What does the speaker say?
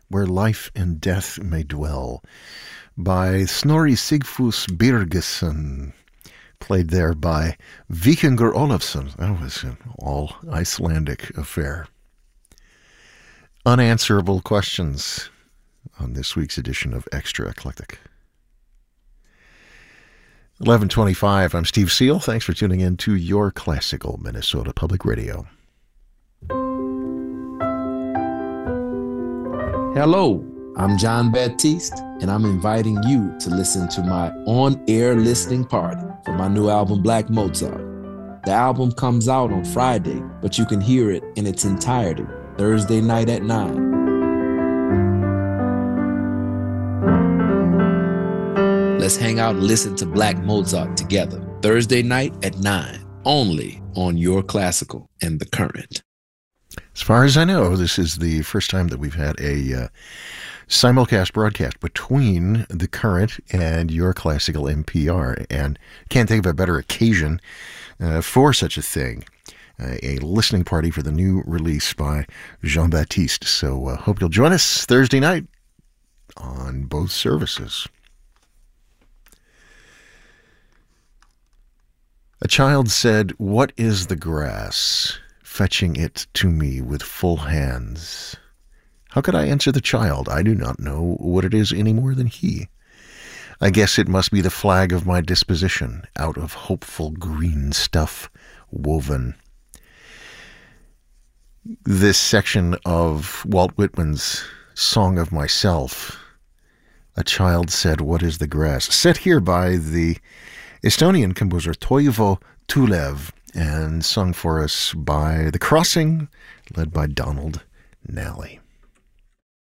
Where Life and Death May Dwell, by Snorri Sigfús Birgisson, played there by Víkingur Ólafsson. That was an all Icelandic affair. Unanswerable questions on this week's edition of Extra Eclectic. 11:25, I'm Steve Seal. Thanks for tuning in to your classical Minnesota Public Radio. Hello, I'm John Baptiste, and I'm inviting you to listen to my on-air listening party for my new album, Black Mozart. The album comes out on Friday, but you can hear it in its entirety Thursday night at 9. Let's hang out and listen to Black Mozart together Thursday night at 9, only on Your Classical and The Current. As far as I know, this is the first time that we've had a simulcast broadcast between The Current and Your Classical NPR, and can't think of a better occasion for such a thing. A listening party for the new release by Jean-Baptiste. So hope you'll join us Thursday night on both services. A child said, "What is the grass? Fetching it to me with full hands." How could I answer the child? I do not know what it is any more than he. I guess it must be the flag of my disposition, out of hopeful green stuff woven. This section of Walt Whitman's Song of Myself, a child said, "What is the grass?" set here by the Estonian composer Toivo Tulev, and sung for us by The Crossing, led by Donald Nally.